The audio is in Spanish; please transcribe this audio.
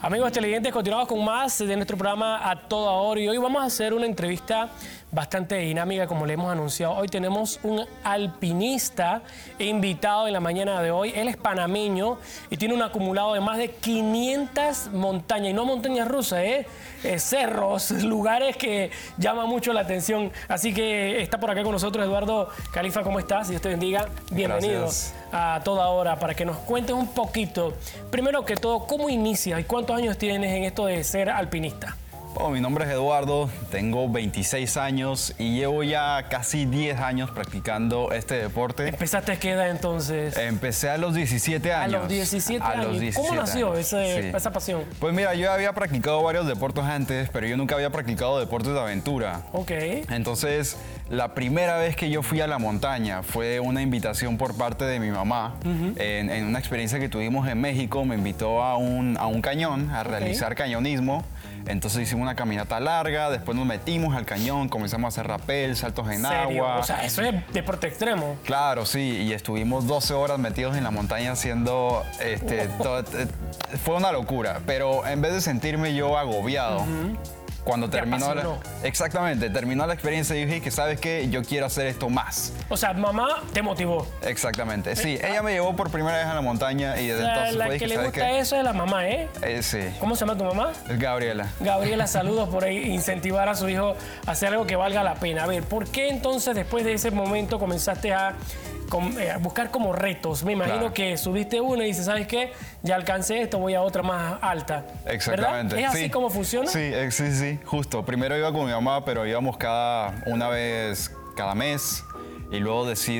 Amigos televidentes, continuamos con más de nuestro programa A Toda Hora y hoy vamos a hacer una entrevista bastante dinámica, como le hemos anunciado. Hoy tenemos un alpinista invitado en la mañana de hoy. Él es panameño y tiene un acumulado de más de 500 montañas, y no montañas rusas, cerros, lugares que llaman mucho la atención. Así que está por acá con nosotros Eduardo Califa. ¿Cómo estás? Dios te bendiga. Bienvenido. Gracias. A Toda Hora, para que nos cuentes un poquito, primero que todo, ¿cómo inicia y cuántos años tienes en esto de ser alpinista? Oh, mi nombre es Eduardo, tengo 26 años y llevo ya casi 10 años practicando este deporte. ¿Empezaste a qué edad entonces? Empecé a los 17 años. A los 17 años. Los 17 ¿Cómo nació años, esa pasión? Pues mira, yo había practicado varios deportes antes, pero yo nunca había practicado deportes de aventura. Ok. Entonces, la primera vez que yo fui a la montaña fue una invitación por parte de mi mamá. En una experiencia que tuvimos en México, me invitó a un cañón a realizar cañonismo. Entonces hicimos una caminata larga, después nos metimos al cañón, comenzamos a hacer rappel, saltos en agua. O sea, eso es deporte extremo. Claro, sí, y estuvimos 12 horas metidos en la montaña haciendo... fue una locura, pero en vez de sentirme yo agobiado... Cuando terminó terminó la experiencia y dije que, ¿sabes qué? Yo quiero hacer esto más. O sea, mamá te motivó. Exactamente, sí. Ella me llevó por primera vez a la montaña y desde entonces La que le gusta eso es la mamá, ¿eh? Sí. ¿Cómo se llama tu mamá? Gabriela. Gabriela, saludos por ahí, incentivar a su hijo a hacer algo que valga la pena. A ver, ¿por qué entonces después de ese momento comenzaste a buscar como retos? Me imagino que subiste una y dices, ¿sabes qué? Ya alcancé esto, voy a otra más alta. Exactamente. ¿Verdad? ¿Es así como funciona? Sí, justo. Primero iba con mi mamá, pero íbamos una vez cada mes. Y luego decido